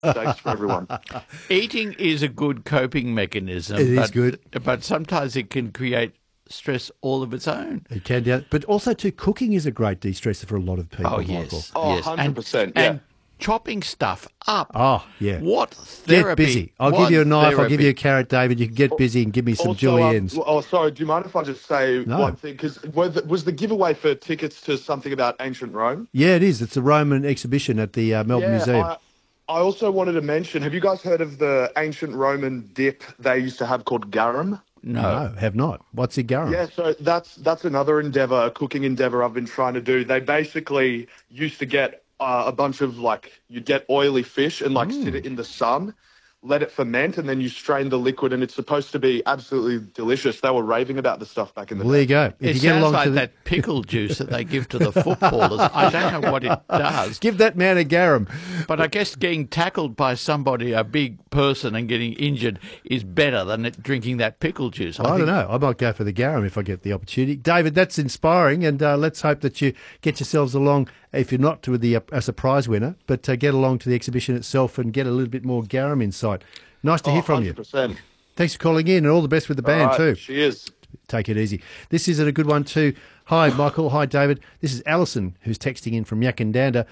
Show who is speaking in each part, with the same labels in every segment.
Speaker 1: Thanks for everyone.
Speaker 2: Eating is a good coping mechanism.
Speaker 3: It is good.
Speaker 2: But sometimes it can create stress all of its own.
Speaker 3: It can, yeah. But also, too, cooking is a great de-stressor for a lot of people,
Speaker 2: Oh,
Speaker 3: Michael.
Speaker 2: yes.
Speaker 1: Oh,
Speaker 2: yes.
Speaker 1: 100%, yeah.
Speaker 2: And chopping stuff up.
Speaker 3: Oh, yeah.
Speaker 2: What therapy.
Speaker 3: Get busy. I'll
Speaker 2: What
Speaker 3: give you a knife. I'll give
Speaker 2: therapy.
Speaker 3: you a carrot, David. You can get busy and give me some
Speaker 1: Also,
Speaker 3: juliennes.
Speaker 1: sorry, do you mind if I just say
Speaker 3: No.
Speaker 1: one thing? Because was the giveaway for tickets to something about ancient Rome?
Speaker 3: Yeah, it is. It's a Roman exhibition at the Melbourne Museum.
Speaker 1: I also wanted to mention, have you guys heard of the ancient Roman dip they used to have called garum?
Speaker 3: No, have not. What's a garum?
Speaker 1: Yeah, so that's another endeavour, a cooking endeavour I've been trying to do. They basically used to get a bunch of, you'd get oily fish and, sit it in the sun, let it ferment, and then you strain the liquid, and it's supposed to be absolutely delicious. They were raving about the stuff back in the
Speaker 3: Well, there
Speaker 1: day.
Speaker 3: you go. If
Speaker 2: It
Speaker 3: you get
Speaker 2: sounds
Speaker 3: along
Speaker 2: like
Speaker 3: to
Speaker 2: that pickle juice that they give to the footballers. I don't know what it does.
Speaker 3: give that man a garum.
Speaker 2: But I guess getting tackled by somebody, a big person, and getting injured is better than drinking that pickle juice.
Speaker 3: I don't know. I might go for the garum if I get the opportunity. David, that's inspiring, and let's hope that you get yourselves along, if you're not to a surprise winner, but get along to the exhibition itself and get a little bit more garum insight. Nice to hear from you.
Speaker 1: 100%.
Speaker 3: Thanks for calling in, and all the best with the band
Speaker 1: All right,
Speaker 3: too.
Speaker 1: cheers.
Speaker 3: Take it easy. This is a good one too. Hi, Michael. Hi, David. This is Alison, who's texting in from Yakandanda.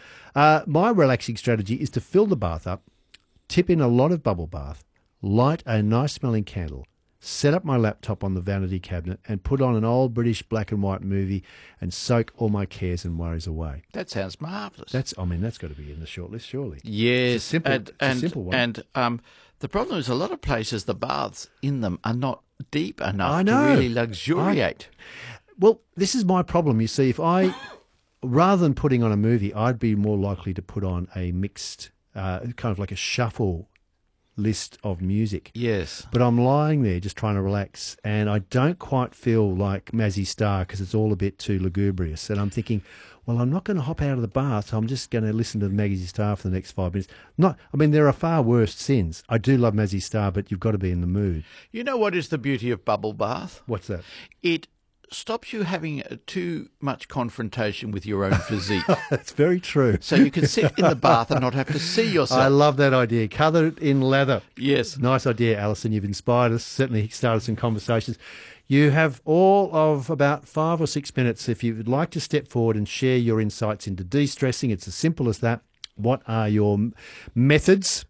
Speaker 3: My relaxing strategy is to fill the bath up, tip in a lot of bubble bath, light a nice smelling candle, set up my laptop on the vanity cabinet, and put on an old British black and white movie and soak all my cares and worries away.
Speaker 2: That sounds marvellous.
Speaker 3: That's got to be in the shortlist, surely.
Speaker 2: Yes,
Speaker 3: It's a simple one.
Speaker 2: And the problem is a lot of places, the baths in them are not deep enough
Speaker 3: I
Speaker 2: to
Speaker 3: know.
Speaker 2: really luxuriate.
Speaker 3: Well, this is my problem. You see, if I, rather than putting on a movie, I'd be more likely to put on a mixed, kind of like a shuffle list of music.
Speaker 2: Yes.
Speaker 3: But I'm lying there just trying to relax, and I don't quite feel like Mazzy Star because it's all a bit too lugubrious. And I'm thinking, well, I'm not going to hop out of the bath, so I'm just going to listen to Mazzy Star for the next 5 minutes. There are far worse sins. I do love Mazzy Star, but you've got to be in the mood.
Speaker 2: You know what is the beauty of bubble bath?
Speaker 3: What's that?
Speaker 2: It stops you having too much confrontation with your own physique.
Speaker 3: That's very true.
Speaker 2: So you can sit in the bath and not have to see yourself.
Speaker 3: I love that idea. Covered in lather.
Speaker 2: Yes.
Speaker 3: Nice idea, Alison. You've inspired us, certainly started some conversations. You have all of about 5 or 6 minutes if you would like to step forward and share your insights into de-stressing. It's as simple as that. What are your methods?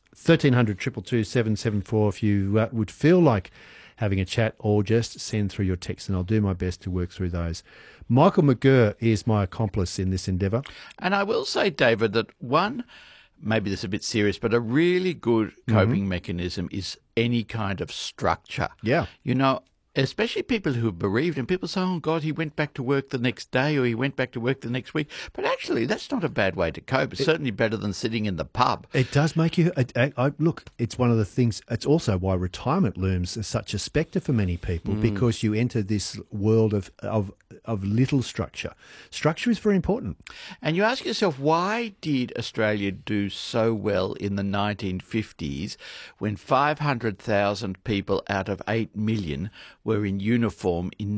Speaker 3: 1300 222 774 if you would feel like having a chat, or just send through your text and I'll do my best to work through those. Michael McGurr is my accomplice in this endeavour.
Speaker 2: And I will say, David, that one, maybe this is a bit serious, but a really good coping mechanism is any kind of structure.
Speaker 3: Yeah.
Speaker 2: You know, especially people who are bereaved, and people say, oh, God, he went back to work the next day or he went back to work the next week. But actually, that's not a bad way to cope. It's certainly better than sitting in the pub.
Speaker 3: It does make you look. It's one of the things. It's also why retirement looms as such a spectre for many people, because you enter this world of little structure. Structure is very important.
Speaker 2: And you ask yourself, why did Australia do so well in the 1950s when 500,000 people out of 8 million were in uniform in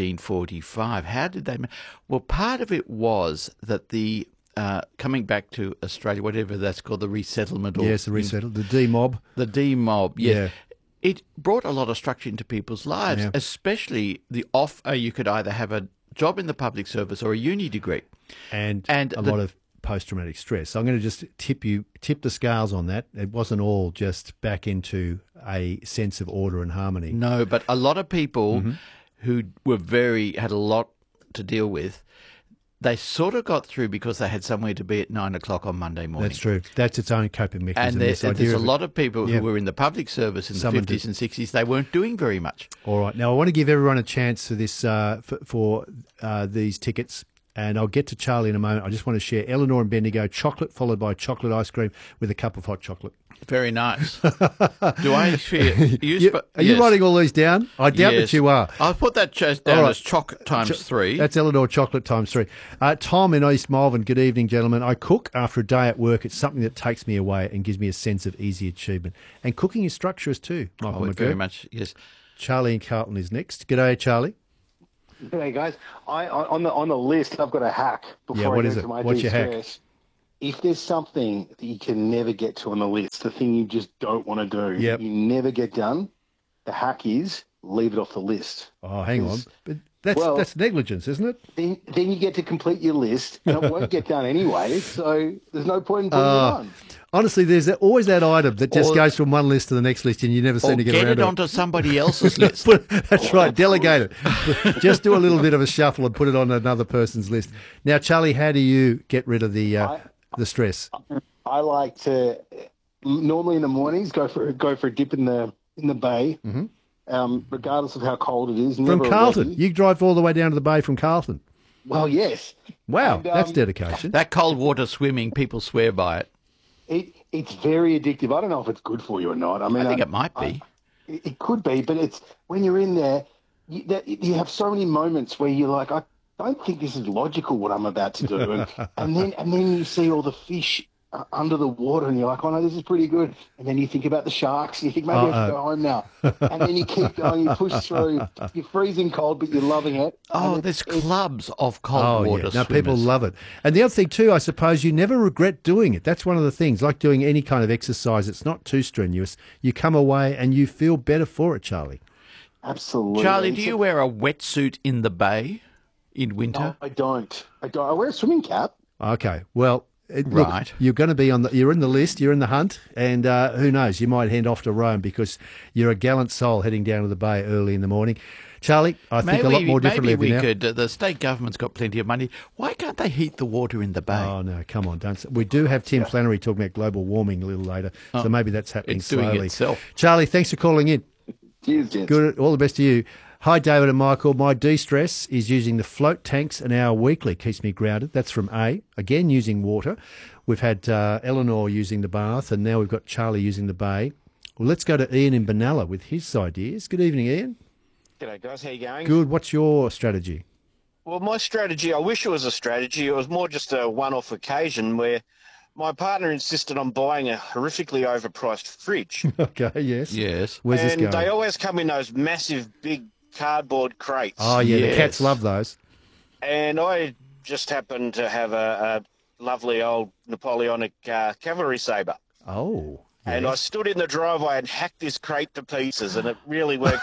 Speaker 2: 1945? How did they? Well, part of it was that the coming back to Australia, whatever that's called, the resettlement.
Speaker 3: Yes, the resettle, the demob.
Speaker 2: The demob, yes.
Speaker 3: Yeah.
Speaker 2: It brought a lot of structure into people's lives,
Speaker 3: Yeah.
Speaker 2: especially you could either have a job in the public service or a uni degree.
Speaker 3: And a lot of post-traumatic stress. So I'm going to just tip the scales on that. It wasn't all just back into a sense of order and harmony.
Speaker 2: No, but a lot of people who had a lot to deal with, they sort of got through because they had somewhere to be at 9 o'clock on Monday morning.
Speaker 3: That's true. That's its own coping mechanism.
Speaker 2: And
Speaker 3: this idea
Speaker 2: there's a
Speaker 3: of it.
Speaker 2: lot of people who were in the public service in the 50s and 60s. They weren't doing very much.
Speaker 3: All right. Now, I want to give everyone a chance for this for these tickets, and I'll get to Charlie in a moment. I just want to share Eleanor and Bendigo, chocolate followed by chocolate ice cream with a cup of hot chocolate.
Speaker 2: Very nice. Do I fear
Speaker 3: Are you writing all these down? I doubt that you are.
Speaker 2: I'll put that down as choc times 3.
Speaker 3: That's Eleanor chocolate times 3. Tom in East Malvern, good evening, gentlemen. I cook after a day at work. It's something that takes me away and gives me a sense of easy achievement. And cooking is structurous too, Michael McGurk.
Speaker 2: Very much, yes.
Speaker 3: Charlie in Carlton is next. G'day, Charlie.
Speaker 4: G'day, guys. On the list, I've got a hack before I
Speaker 3: what
Speaker 4: go
Speaker 3: is it?
Speaker 4: to my
Speaker 3: What's your hack?
Speaker 4: de-stress. if there's something that you can never get to on the list, the thing you just don't want to do,
Speaker 3: Yep.
Speaker 4: you never get done, the hack is leave it off the list.
Speaker 3: Oh, hang on.
Speaker 4: 'Cause
Speaker 3: But
Speaker 4: well-
Speaker 3: that's negligence, isn't it?
Speaker 4: Then you get to complete your list, and it won't get done anyway, so there's no point in putting it on.
Speaker 3: Honestly, there's always that item that just
Speaker 2: Or-
Speaker 3: goes from one list to the next list and you never
Speaker 2: Or
Speaker 3: seem to get
Speaker 2: get
Speaker 3: around
Speaker 2: it
Speaker 3: to it.
Speaker 2: onto somebody else's list.
Speaker 3: That's right, delegate it. Just do a little bit of a shuffle and put it on another person's list. Now, Charlie, how do you get rid of the stress?
Speaker 4: I like to normally in the mornings go for a dip in the bay, regardless of how cold it is.
Speaker 3: From
Speaker 4: never
Speaker 3: Carlton.
Speaker 4: ready.
Speaker 3: You drive all the way down to the bay from Carlton.
Speaker 4: Well, yes.
Speaker 3: Wow,
Speaker 4: And,
Speaker 3: that's dedication.
Speaker 2: That cold water swimming, people swear by it.
Speaker 4: It's very addictive. I don't know if it's good for you or not. I mean,
Speaker 2: I think it might be.
Speaker 4: It could be, but it's when you're in there, you have so many moments where you're like, I don't think this is logical what I'm about to do, and then you see all the fish under the water, and you're like, oh no, this is pretty good. And then you think about the sharks, and you think maybe I should go home now, and then you keep going, you push through. You're freezing cold, but you're loving it.
Speaker 2: Oh,
Speaker 4: And
Speaker 2: there's clubs of cold water
Speaker 3: No, people
Speaker 2: swimmers.
Speaker 3: love it. And the other thing too, I suppose, you never regret doing it. That's one of the things, like doing any kind of exercise. It's not too strenuous. You come away and you feel better for it, Charlie.
Speaker 4: Absolutely.
Speaker 2: Charlie, do you wear a wetsuit in the bay in winter?
Speaker 4: No, I don't. I wear a swimming cap.
Speaker 3: Okay, well, look,
Speaker 2: Right.
Speaker 3: you're going to be you're in the list, you're in the hunt, and who knows, you might hand off to Rome because you're a gallant soul heading down to the bay early in the morning. Charlie, I think a lot more differently of
Speaker 2: maybe
Speaker 3: you
Speaker 2: we
Speaker 3: now.
Speaker 2: could. The state government's got plenty of money. Why can't they heat the water in the bay?
Speaker 3: Oh, no, come on, don't. We do have Tim Flannery talking about global warming a little later, so maybe that's happening
Speaker 2: it's doing
Speaker 3: slowly.
Speaker 2: itself.
Speaker 3: Charlie, thanks for calling in.
Speaker 4: Cheers, gents.
Speaker 3: Good. All the best to you. Hi, David and Michael. My de-stress is using the float tanks an hour weekly. Keeps me grounded. That's from A. Again, using water. We've had Eleanor using the bath, and now we've got Charlie using the bay. Well, let's go to Ian in Benalla with his ideas. Good evening, Ian.
Speaker 5: G'day guys, how you going?
Speaker 3: Good. What's your strategy?
Speaker 5: Well, my strategy, I wish it was a strategy. It was more just a one-off occasion where my partner insisted on buying a horrifically overpriced fridge.
Speaker 3: Okay, yes.
Speaker 2: Yes.
Speaker 3: Where's this
Speaker 5: And
Speaker 3: going?
Speaker 5: they always come in those massive, big cardboard crates.
Speaker 3: Oh, yeah, the
Speaker 2: Yes.
Speaker 3: cats love those.
Speaker 5: And I just happened to have a lovely old Napoleonic cavalry sabre.
Speaker 3: Oh,
Speaker 5: And I stood in the driveway and hacked this crate to pieces, and it really worked.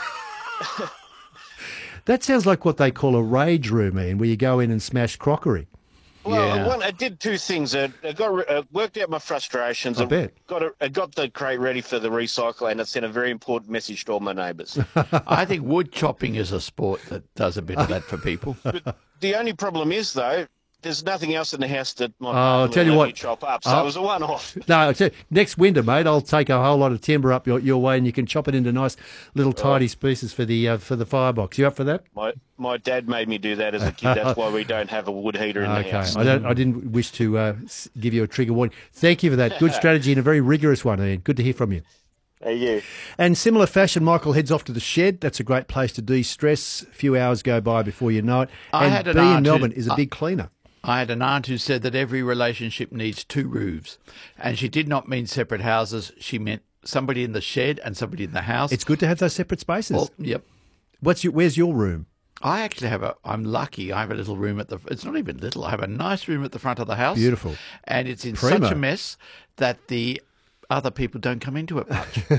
Speaker 3: that sounds like what they call a rage room, Ian, where you go in and smash crockery.
Speaker 5: Well,
Speaker 2: Yeah.
Speaker 5: it did two things. It worked out my frustrations.
Speaker 3: I bet.
Speaker 5: It got the crate ready for the recycle, and it sent a very important message to all my neighbours.
Speaker 2: I think wood chopping is a sport that does a bit of that for people.
Speaker 5: But the only problem is, though, there's nothing else in the house that my
Speaker 3: I'll
Speaker 5: partner
Speaker 3: tell
Speaker 5: will
Speaker 3: you
Speaker 5: let
Speaker 3: what.
Speaker 5: me chop up. So it was a one-off.
Speaker 3: No, next winter, mate, I'll take a whole lot of timber up your way, and you can chop it into nice little tidy pieces for the firebox. You up for that?
Speaker 5: My dad made me do that as a kid. That's why we don't have a wood heater in the
Speaker 3: Okay,
Speaker 5: house.
Speaker 3: I didn't wish to give you a trigger warning. Thank you for that. Good strategy and a very rigorous one, Ian. Good to hear from you.
Speaker 5: Hey, you.
Speaker 3: And similar fashion, Michael heads off to the shed. That's a great place to de-stress. A few hours go by before you know it.
Speaker 2: I
Speaker 3: And
Speaker 2: had an
Speaker 3: B in
Speaker 2: aunt who-
Speaker 3: Melbourne is a big cleaner.
Speaker 2: I had an aunt who said that every relationship needs two roofs, and she did not mean separate houses. She meant somebody in the shed and somebody in the house.
Speaker 3: It's good to have those separate spaces.
Speaker 2: Well, yep.
Speaker 3: Where's your room?
Speaker 2: I actually I'm lucky. I have a little room it's not even little. I have a nice room at the front of the house.
Speaker 3: Beautiful.
Speaker 2: And it's in
Speaker 3: Primo.
Speaker 2: such a mess that the other people don't come into it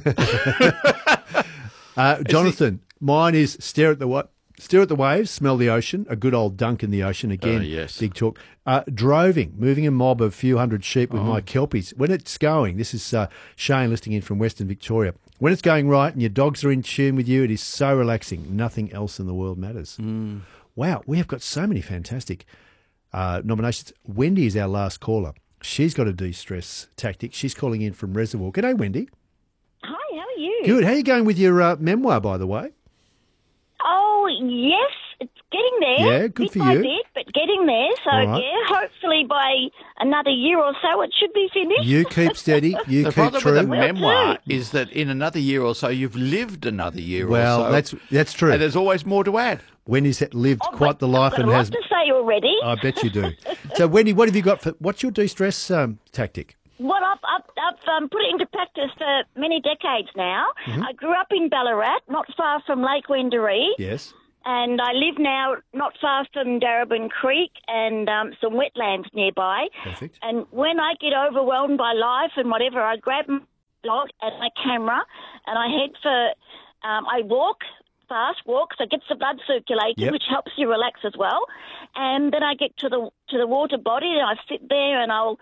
Speaker 2: much.
Speaker 3: Jonathan, mine is stare at the waves, smell the ocean, a good old dunk in the ocean. Again,
Speaker 2: yes.
Speaker 3: big talk. Droving, moving a mob of few hundred sheep with my kelpies. When it's going, this is Shane listening in from Western Victoria. When it's going right and your dogs are in tune with you, it is so relaxing. Nothing else in the world matters. Wow, we have got so many fantastic nominations. Wendy is our last caller. She's got a de-stress tactic. She's calling in from Reservoir. G'day, Wendy.
Speaker 6: Hi, how are you?
Speaker 3: Good. How are you going with your memoir, by the way?
Speaker 6: Oh, yes, it's getting there.
Speaker 3: Yeah, good
Speaker 6: bit
Speaker 3: for
Speaker 6: by
Speaker 3: you.
Speaker 6: bit, but getting there. So,
Speaker 3: All right.
Speaker 6: yeah, hopefully by another year or so it should be finished.
Speaker 3: You keep steady. You
Speaker 2: The
Speaker 3: keep
Speaker 2: problem
Speaker 3: true.
Speaker 2: with a memoir
Speaker 6: do.
Speaker 2: is that in another year or so, you've lived another year
Speaker 3: Well,
Speaker 2: or so.
Speaker 3: that's true.
Speaker 2: And there's always more to add.
Speaker 3: Wendy's lived
Speaker 6: Oh,
Speaker 3: quite the
Speaker 6: but
Speaker 3: life
Speaker 6: I've got
Speaker 3: and
Speaker 6: a lot
Speaker 3: has.
Speaker 6: to say already.
Speaker 3: I bet you do. So, Wendy, what have you got for? What's your de-stress tactic?
Speaker 6: Well, I've put it into practice for many decades now.
Speaker 3: Mm-hmm.
Speaker 6: I grew up in Ballarat, not far from Lake Wendouree.
Speaker 3: Yes.
Speaker 6: And I live now not far from Darebin Creek and some wetlands nearby.
Speaker 3: Perfect.
Speaker 6: And when I get overwhelmed by life and whatever, I grab my log and my camera and I head for, I walk, fast walk, so it gets the blood circulating,
Speaker 3: Yep.
Speaker 6: which helps you relax as well. And then I get to the water body and I sit there and I'll,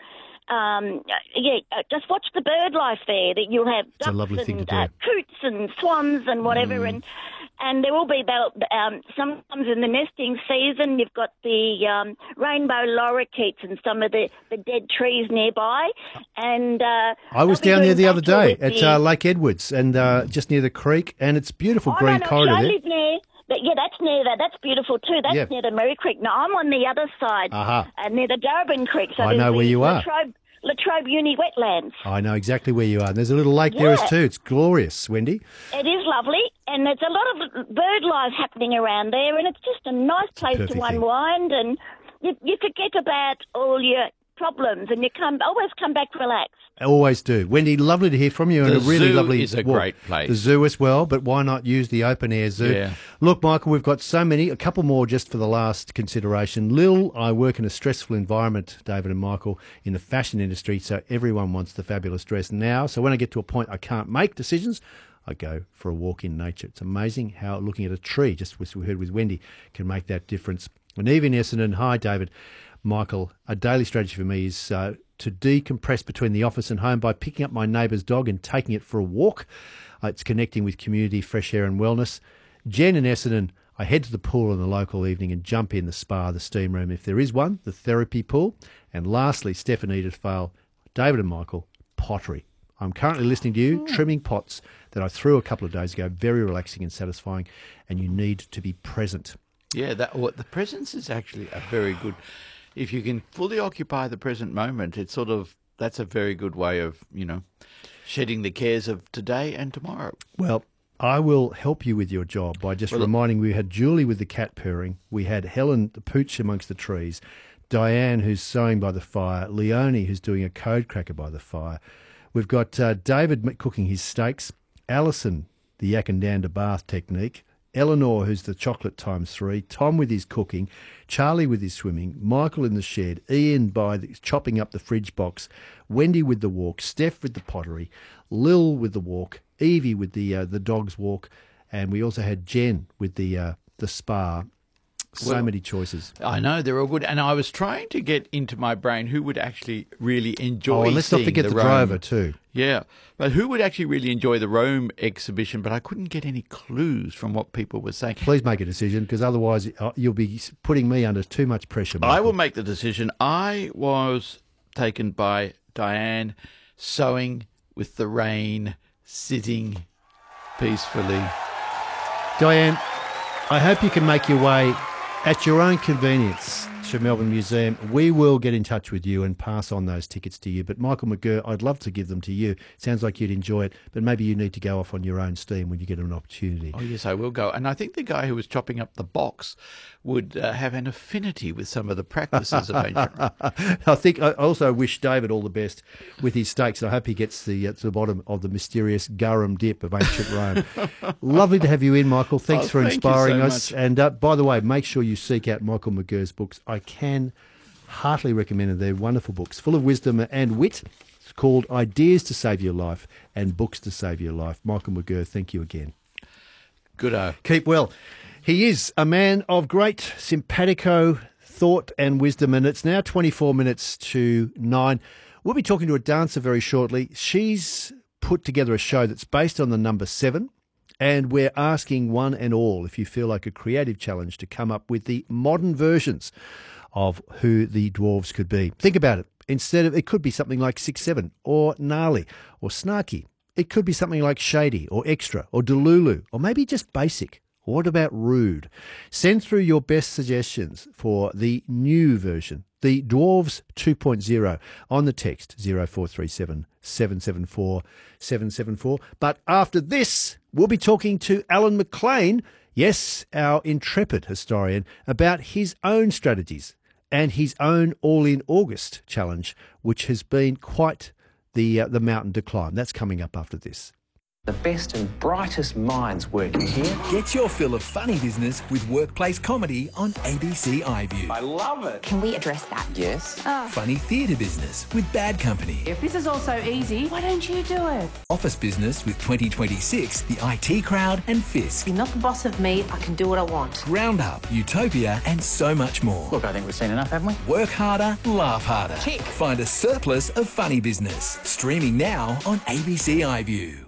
Speaker 6: just watch the bird life there. That you'll have
Speaker 3: It's a
Speaker 6: ducks
Speaker 3: lovely thing to
Speaker 6: and
Speaker 3: do.
Speaker 6: coots and swans and whatever, and there will be about sometimes in the nesting season you've got the rainbow lorikeets and some of the dead trees nearby. And
Speaker 3: I was
Speaker 6: they'll
Speaker 3: down
Speaker 6: be
Speaker 3: there the
Speaker 6: doing
Speaker 3: other day
Speaker 6: battle with
Speaker 3: at
Speaker 6: the-
Speaker 3: Lake Edwards and just near the creek, and it's beautiful green
Speaker 6: no,
Speaker 3: corridor
Speaker 6: I
Speaker 3: there.
Speaker 6: live near. Yeah, that's near that. That's beautiful too. That's
Speaker 3: Yeah.
Speaker 6: near the Merry Creek. Now I'm on the other side,
Speaker 3: Aha.
Speaker 6: near the Darebin Creek. So
Speaker 3: I
Speaker 6: there's
Speaker 3: know where
Speaker 6: the
Speaker 3: you are.
Speaker 6: Latrobe Uni wetlands.
Speaker 3: I know exactly where you are. And there's a little lake there
Speaker 6: Yeah.
Speaker 3: too. It's glorious, Wendy.
Speaker 6: It is lovely, and there's a lot of bird life happening around there, and it's just a nice place
Speaker 3: perfect
Speaker 6: to
Speaker 3: thing.
Speaker 6: unwind, and you forget about all your problems, and you always come back relaxed.
Speaker 3: I always do. Wendy, lovely to hear from you. And
Speaker 2: The
Speaker 3: a really
Speaker 2: zoo
Speaker 3: lovely
Speaker 2: is a
Speaker 3: walk.
Speaker 2: great place.
Speaker 3: The zoo as well, but why not use the open air zoo?
Speaker 2: Yeah.
Speaker 3: Look, Michael, we've got so many. A couple more just for the last consideration. Lil, I work in a stressful environment, David and Michael, in the fashion industry, so everyone wants the fabulous dress now. So when I get to a point I can't make decisions, I go for a walk in nature. It's amazing how looking at a tree, just as we heard with Wendy, can make that difference. And Eve in Essendon, hi, David. Michael, a daily strategy for me is to decompress between the office and home by picking up my neighbour's dog and taking it for a walk. It's connecting with community, fresh air and wellness. Jen in Essendon, I head to the pool in the local evening and jump in the spa, the steam room, if there is one, the therapy pool. And lastly, Steph and Edith Vale, David and Michael, pottery. I'm currently listening to you, trimming pots that I threw a couple of days ago. Very relaxing and satisfying, and you need to be present.
Speaker 2: Yeah, the presence is actually a very good. If you can fully occupy the present moment, it's that's a very good way of shedding the cares of today and tomorrow.
Speaker 3: Well, I will help you with your job by just reminding we had Julie with the cat purring, we had Helen the pooch amongst the trees, Diane who's sewing by the fire, Leonie who's doing a code cracker by the fire. We've got David cooking his steaks, Alison the yak and dander bath technique, Eleanor, who's the chocolate ×3, Tom with his cooking, Charlie with his swimming, Michael in the shed, Ian by chopping up the fridge box, Wendy with the walk, Steph with the pottery, Lil with the walk, Evie with the dog's walk, and we also had Jen with the spa. So many choices.
Speaker 2: I know, they're all good. And I was trying to get into my brain who would actually really enjoy
Speaker 3: And let's not
Speaker 2: seeing
Speaker 3: forget the
Speaker 2: Rome.
Speaker 3: driver too.
Speaker 2: Yeah, but who would actually really enjoy the Rome exhibition? But I couldn't get any clues from what people were saying.
Speaker 3: Please make a decision, because otherwise you'll be putting me under too much pressure, Michael.
Speaker 2: I will make the decision. I was taken by Diane sewing with the rain, sitting peacefully.
Speaker 3: Diane, I hope you can make your way at your own convenience to Melbourne Museum. We will get in touch with you and pass on those tickets to you. But Michael McGurr, I'd love to give them to you. Sounds like you'd enjoy it, but maybe you need to go off on your own steam when you get an opportunity.
Speaker 2: Oh, yes, I will go. And I think the guy who was chopping up the box would have an affinity with some of the practices of ancient Rome.
Speaker 3: I also wish David all the best with his steaks. I hope he gets to the bottom of the mysterious garum dip of ancient Rome. Lovely to have you in, Michael. Thanks for
Speaker 2: thank you
Speaker 3: inspiring
Speaker 2: so
Speaker 3: us.
Speaker 2: much.
Speaker 3: And by the way, make sure you seek out Michael McGurr's books. I can heartily recommend them. They're wonderful books, full of wisdom and wit. It's called Ideas to Save Your Life and Books to Save Your Life. Michael McGurr, thank you again.
Speaker 2: Good-o.
Speaker 3: Keep well. He is a man of great simpatico thought and wisdom, and it's now 24 minutes to 9. We'll be talking to a dancer very shortly. She's put together a show that's based on the number 7, and we're asking one and all, if you feel like a creative challenge, to come up with the modern versions of who the dwarves could be. Think about it. Instead of, it could be something like 6'7", or gnarly, or snarky. It could be something like shady, or extra, or delulu, or maybe just basic. What about rude? Send through your best suggestions for the new version, the Dwarves 2.0, on the text 0437 774 774. But after this, we'll be talking to Alan McLean, yes, our intrepid historian, about his own strategies and his own All in August challenge, which has been quite the mountain to climb. That's coming up after this.
Speaker 7: The best and brightest minds working here.
Speaker 8: Get your fill of funny business with workplace comedy on ABC iView.
Speaker 7: I love it.
Speaker 9: Can we address that?
Speaker 7: Yes.
Speaker 8: Funny theatre business with Bad Company.
Speaker 10: If this is all so easy, why don't you do it?
Speaker 8: Office business with 2026, the IT Crowd and Fisk.
Speaker 10: You're not the boss of me. I can do what I want.
Speaker 8: Roundup, Utopia and so much more.
Speaker 7: Look, I think we've seen enough, haven't we?
Speaker 8: Work harder, laugh harder.
Speaker 7: Tick.
Speaker 8: Find a surplus of funny business. Streaming now on ABC iView.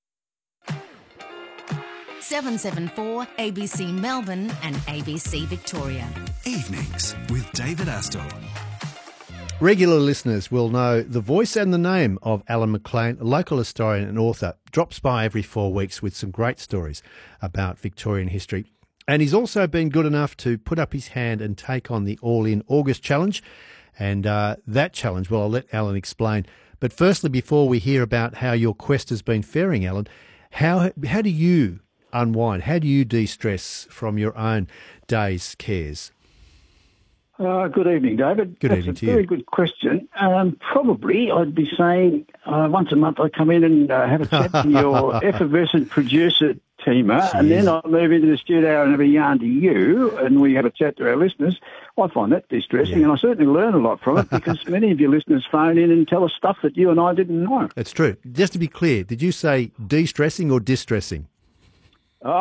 Speaker 11: 774 ABC Melbourne and ABC Victoria.
Speaker 12: Evenings with David Astor.
Speaker 3: Regular listeners will know the voice and the name of Alan McLean, a local historian and author, drops by every 4 weeks with some great stories about Victorian history. And he's also been good enough to put up his hand and take on the All In August Challenge. And that challenge, well, I'll let Alan explain. But firstly, before we hear about how your quest has been faring, Alan, how do you unwind? How do you de-stress from your own day's cares?
Speaker 13: Good evening, David.
Speaker 3: Good evening to you.
Speaker 13: That's a very good question. Probably I'd be saying once a month I come in and have a chat to your effervescent producer, Tima, and then I'll move into the studio and have a yarn to you, and we have a chat to our listeners. I find that distressing, and I certainly learn a lot from it because many of your listeners phone in and tell us stuff that you and I didn't know.
Speaker 3: That's true. Just to be clear, did you say de-stressing or distressing?
Speaker 13: No,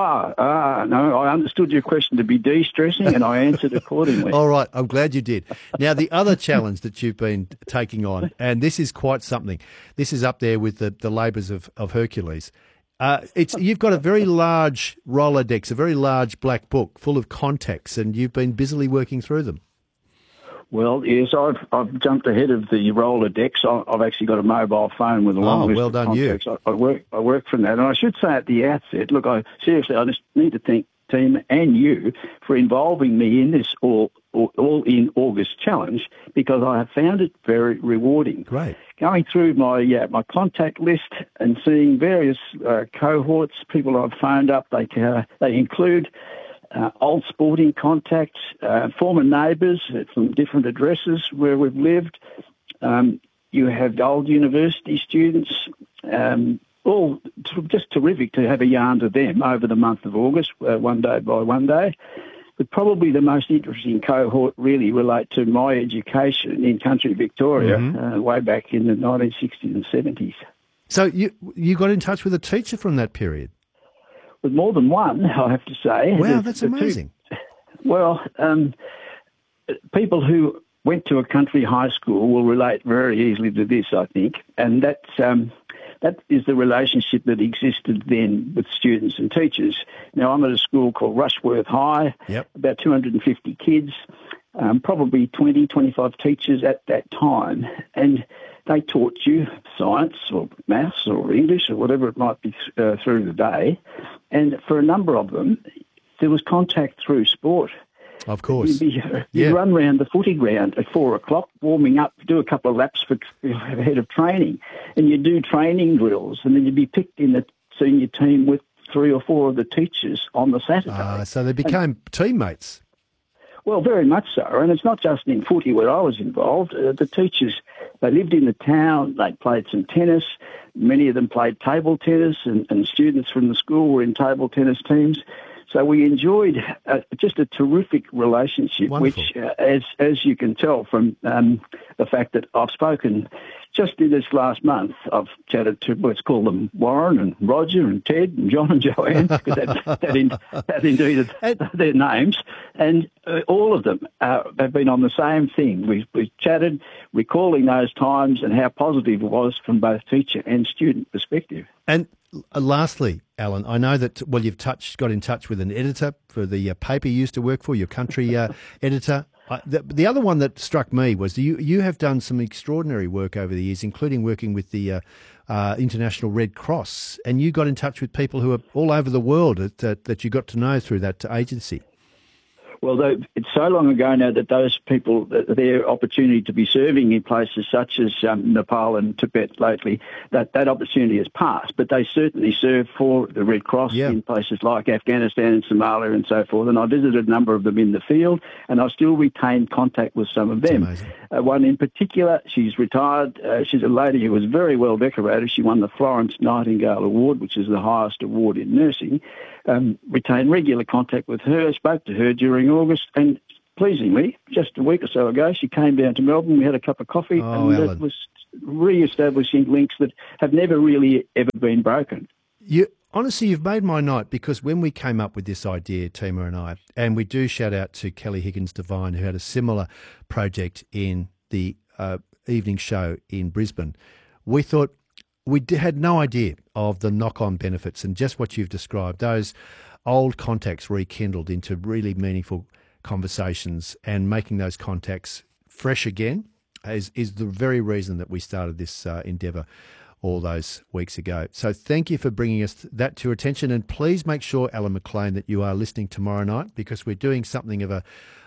Speaker 13: I understood your question to be de-stressing and I answered accordingly.
Speaker 3: All right, I'm glad you did. Now, the other challenge that you've been taking on, and this is quite something, this is up there with the labours of Hercules. You've got a very large Rolodex, a very large black book full of contacts, and you've been busily working through them.
Speaker 13: Well, yes, I've jumped ahead of the Rolodex. I've actually got a mobile phone with a long list of contacts. I work from that. And I should say at the outset, look, I just need to thank team and you for involving me in this All in August challenge because I have found it very rewarding.
Speaker 3: Great.
Speaker 13: Going through my contact list and seeing various cohorts, people I've phoned up, they include old sporting contacts, former neighbours from different addresses where we've lived. You have old university students, all just terrific to have a yarn to them over the month of August, one day by one day. But probably the most interesting cohort really relate to my education in country Victoria, way back in the 1960s and 70s.
Speaker 3: So you got in touch with a teacher from that period?
Speaker 13: With more than one, I have to say.
Speaker 3: Wow, that's amazing.
Speaker 13: People who went to a country high school will relate very easily to this, I think, and that is the relationship that existed then with students and teachers. Now, I'm at a school called Rushworth High, about 250 kids, probably 20, 25 teachers at that time, and they taught you science or maths or English or whatever it might be through the day. And for a number of them, there was contact through sport.
Speaker 3: Of course.
Speaker 13: You'd run around the footy ground at 4 o'clock, warming up, do a couple of laps ahead of training. And you'd do training drills, and then you'd be picked in the senior team with 3 or 4 of the teachers on the Saturday.
Speaker 3: So they became teammates.
Speaker 13: Well, very much so. And it's not just in footy where I was involved. The teachers, they lived in the town, they played some tennis. Many of them played table tennis, and students from the school were in table tennis teams. So we enjoyed just a terrific relationship,
Speaker 3: Wonderful.
Speaker 13: Which, as you can tell from the fact that I've spoken just in this last month, I've chatted to, let's call them Warren and Roger and Ted and John and Joanne, because that indeed are their names, and all of them have been on the same thing. We chatted, recalling those times and how positive it was from both teacher and student perspective.
Speaker 3: And lastly, Alan, I know that, well, you've got in touch with an editor for the paper you used to work for, your country editor. The other one that struck me was you have done some extraordinary work over the years, including working with the International Red Cross, and you got in touch with people who are all over the world that you got to know through that agency.
Speaker 13: Well, it's so long ago now that those people, their opportunity to be serving in places such as Nepal and Tibet lately, that opportunity has passed. But they certainly serve for the Red Cross in places like Afghanistan and Somalia and so forth. And I visited a number of them in the field, and I still retain contact with some of them. One in particular, she's retired. She's a lady who was very well decorated. She won the Florence Nightingale Award, which is the highest award in nursing. Retained regular contact with her, spoke to her during August, and pleasingly, just a week or so ago, she came down to Melbourne. We had a cup of coffee, and that was re-establishing links that have never really ever been broken.
Speaker 3: Honestly, you've made my night, because when we came up with this idea, Tima and I, and we do shout out to Kelly Higgins-Devine, who had a similar project in the evening show in Brisbane, we thought, we had no idea of the knock-on benefits, and just what you've described, those old contacts rekindled into really meaningful conversations and making those contacts fresh again is the very reason that we started this endeavour all those weeks ago. So thank you for bringing us that to attention, and please make sure, Alan McLean, that you are listening tomorrow night, because we're doing something of a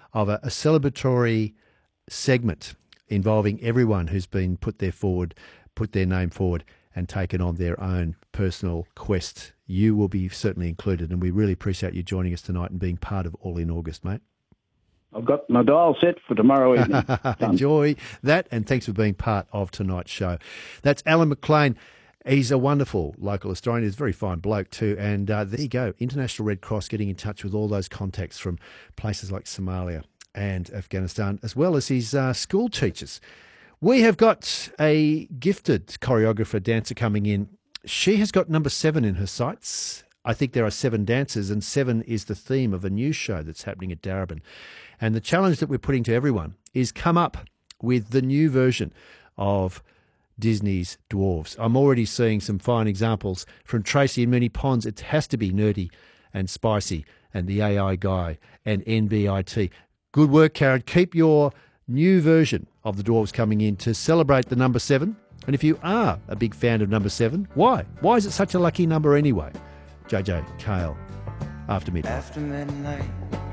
Speaker 3: celebratory segment involving everyone who's been put their name forward and taken on their own personal quest. You will be certainly included, and we really appreciate you joining us tonight and being part of All in August, mate.
Speaker 13: I've got my dial set for tomorrow evening.
Speaker 3: Enjoy that, and thanks for being part of tonight's show. That's Alan McLean. He's a wonderful local historian. He's a very fine bloke too. And there you go, International Red Cross getting in touch with all those contacts from places like Somalia and Afghanistan, as well as his school teachers. We have got a gifted choreographer, dancer coming in. She has got number 7 in her sights. I think there are 7 dancers, and 7 is the theme of a new show that's happening at Darebin. And the challenge that we're putting to everyone is come up with the new version of Disney's Dwarves. I'm already seeing some fine examples from Tracy and Moonee Ponds. It has to be nerdy and spicy, and the AI guy and NBIT. Good work, Karen. Keep your new version of the Dwarves coming in to celebrate the number 7. And if you are a big fan of number 7, why? Why is it such a lucky number anyway? JJ Cale, After Midnight.
Speaker 9: After midnight.